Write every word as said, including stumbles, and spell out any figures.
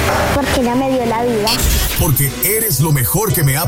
Porque ella me dio la vida. Porque eres lo mejor que me ha